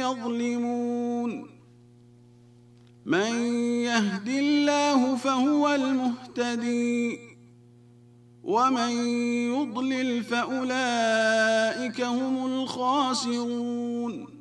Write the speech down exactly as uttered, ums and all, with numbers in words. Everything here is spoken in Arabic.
يظلمون من يهد الله فهو المهتدي ومن يضلل فأولئك هم الخاسرون